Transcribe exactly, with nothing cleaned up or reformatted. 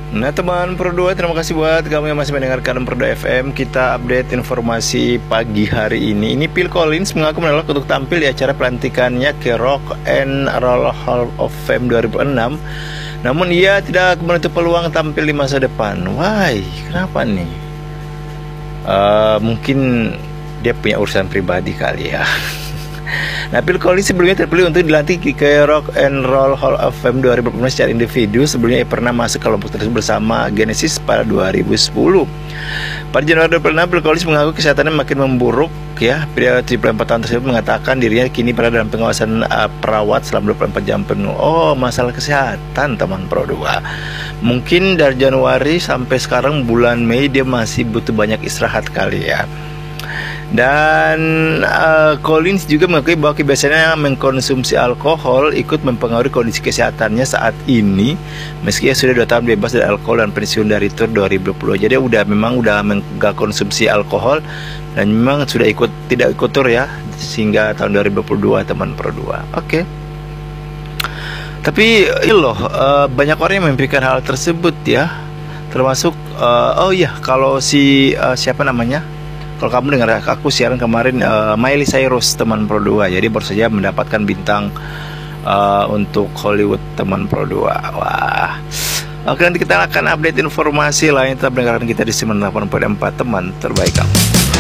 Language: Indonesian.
Nah teman Pro dua, terima kasih buat kamu yang masih mendengarkan Pro dua F M. Kita update informasi pagi hari ini. Ini Phil Collins mengaku menolak untuk tampil di acara pelantikannya ke Rock and Roll Hall of Fame dua ribu enam. Namun ia tidak menutup peluang tampil di masa depan. Why? Kenapa nih? Uh, mungkin dia punya urusan pribadi kali ya. Nah, Phil Collins sebelumnya terpilih untuk dilantik ke Rock and Roll Hall of Fame dua ribu delapan belas secara individu. Sebelumnya ia pernah masuk kelompok tersebut bersama Genesis pada dua ribu sepuluh. Pada Januari dua ribu enam, Phil Collins mengaku kesehatannya makin memburuk ya. Pria tujuh puluh empat tahun tersebut mengatakan dirinya kini berada dalam pengawasan uh, perawat selama dua puluh empat jam penuh. Oh, masalah kesehatan teman Pro dua. Mungkin dari Januari sampai sekarang bulan Mei dia masih butuh banyak istirahat kali ya. Dan uh, Collins juga mengakui bahwa kebiasaannya mengkonsumsi alkohol ikut mempengaruhi kondisi kesehatannya saat ini, meski ia sudah dua tahun bebas dari alkohol dan pensiun dari Tour dua ribu dua puluh. Jadi udah memang udah enggak konsumsi alkohol dan memang sudah ikut tidak ikut Tour ya sehingga tahun dua ribu dua puluh dua teman Pro dua. Oke. Okay. Tapi loh uh, banyak orang yang memikirkan hal tersebut ya. Termasuk uh, oh iya kalau si uh, siapa namanya? Kalau kamu dengar aku siaran kemarin uh, Miley Cyrus teman Pro dua. Jadi baru saja mendapatkan bintang uh, untuk Hollywood teman Pro dua. Wah. Oke, nanti kita akan update informasi lain. Tetap dengarkan kita di sembilan puluh delapan koma empat teman terbaik kamu.